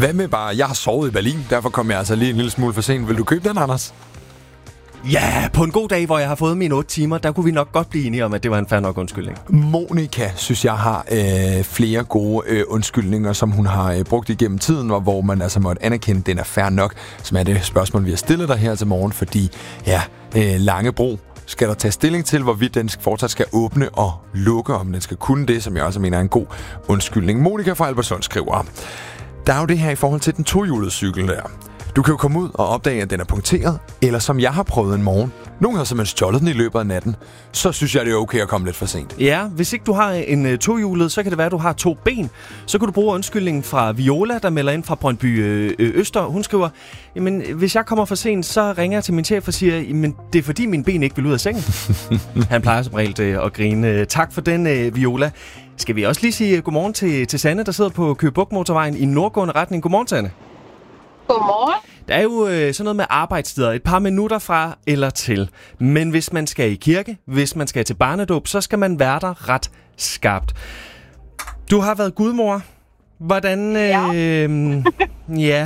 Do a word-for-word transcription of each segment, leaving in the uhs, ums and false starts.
Hvad med bare, jeg har sovet i Berlin, derfor kom jeg altså lige en lille smule for sent. Vil du købe den, Anders? Ja, på en god dag, hvor jeg har fået mine otte timer, der kunne vi nok godt blive enige om, at det var en fair nok undskyldning. Monika, synes jeg, har øh, flere gode øh, undskyldninger, som hun har øh, brugt igennem tiden, og hvor man altså måtte anerkende, at den er fair nok, som er det spørgsmål, vi har stillet dig her til morgen, fordi ja, øh, Langebro skal der tage stilling til, hvorvidt den fortsat skal åbne og lukke, om den skal kunne det, som jeg også mener er en god undskyldning. Monika fra Albertslund skriver, der er jo det her i forhold til den tohjulede cykel der. Du kan jo komme ud og opdage, at den er punkteret, eller som jeg har prøvet en morgen. Nogen har simpelthen stjålet den i løbet af natten. Så synes jeg, det er okay at komme lidt for sent. Ja, hvis ikke du har en uh, tohjulet, så kan det være, at du har to ben. Så kan du bruge undskyldningen fra Viola, der melder ind fra Brøndby øh, Øster. Hun skriver, jamen, hvis jeg kommer for sent, så ringer jeg til min chef og siger, jamen, det er fordi mine ben ikke vil ud af sengen. Han plejer som regel øh, at grine. Tak for den, øh, Viola. Skal vi også lige sige uh, godmorgen til, til Sanne, der sidder på Køge Bugt Motorvejen i nordgående retning. Godmorgen, Sanne. Godmorgen. Der er jo øh, sådan noget med arbejdstider, et par minutter fra eller til. Men hvis man skal i kirke, hvis man skal til barnedåb, så skal man være der ret skarpt. Du har været gudmor. Hvordan... Øh, ja. ja.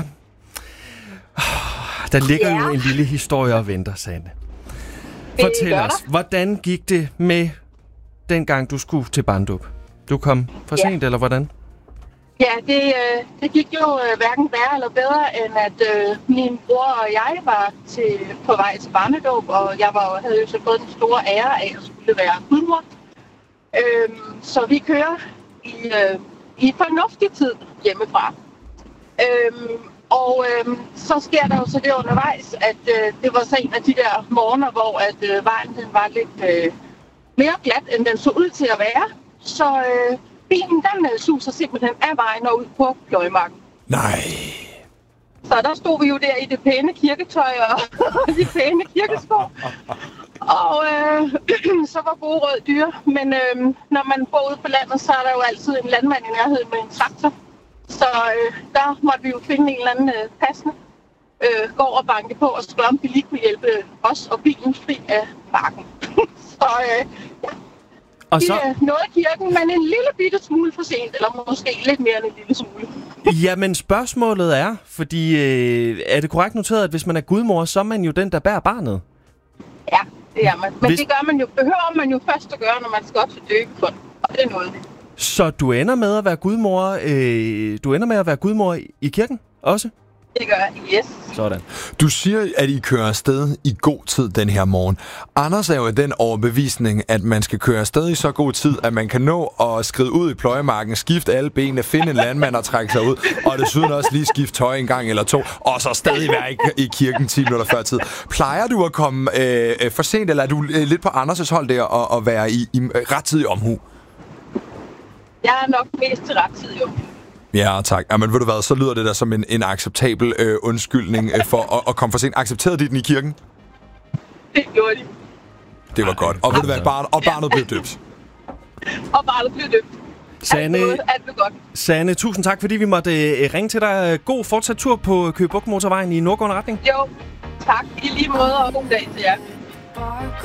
Der ligger ja. jo en lille historie og venter, Sanne. Fortæl os, hvordan gik det med dengang du skulle til barnedåb? Du kom for sent, ja. eller hvordan? Ja, det, øh, det gik jo øh, hverken værre eller bedre, end at øh, min bror og jeg var til, på vej til barnedåb, og jeg var, havde jo så fået den store ære af at skulle være gudmor. Øhm, så vi kører i, øh, i fornuftig tid hjemmefra. Øhm, og øh, så sker der jo så det undervejs, at øh, det var så en af de der morgener, hvor at, øh, vejen den var lidt øh, mere glat, end den så ud til at være. Så... Øh, Bilen, den suser simpelthen af vejen og ud på pløjemarken. Nej. Så der stod vi jo der i det pæne kirketøj og de pæne kirkesko. Og øh, så var gode rød dyr. Men øh, når man bor ude på landet, så er der jo altid en landmand i nærheden med en traktor. Så øh, der måtte vi jo finde en eller anden øh, passende. Øh, gå og banke på og spørge, om de lige kunne hjælpe os og bilen fri af bakken. så øh, ja. Og så... De nåede kirken, men en lille bitte smule for sent, eller måske lidt mere end en lille smule. Jamen spørgsmålet er, fordi øh, er det korrekt noteret, at hvis man er gudmor, så er man jo den, der bærer barnet? Ja, det er man. Men hvis... det gør man jo, behøver man jo først at gøre, når man skal op til døbefund. Og det er noget. Så du ender med at være gudmor, øh, du ender med at være gudmor i, i kirken også? Det gør jeg, yes. Sådan. Du siger, at I kører afsted i god tid den her morgen. Anders er jo den overbevisning, at man skal køre afsted i så god tid, at man kan nå at skride ud i pløjemarken, skifte alle benene, finde en landmand og trække sig ud, og desuden også lige skifte tøj en gang eller to, og så stadig være i, i kirken ti minutter før tid. Plejer du at komme øh, for sent, eller er du øh, lidt på Anders' hold der og, og være i, i rettidig omhu? Jeg er nok mest til rettidig omhu. Ja, tak. Jamen, ved du hvad, så lyder det der som en, en acceptabel øh, undskyldning øh, for at, at komme for sent. Accepterede de den i kirken? Det gjorde de. Det var godt. Og ved du hvad, barn, og barnet blev døbt. Og barnet blev døbt. Sanne, alt blev godt. Sanne, tusind tak, fordi vi måtte øh, ringe til dig. God fortsat tur på Køge Bugt Motorvejen i nordgående retning. Jo, tak. I lige måde, og god dag til jer.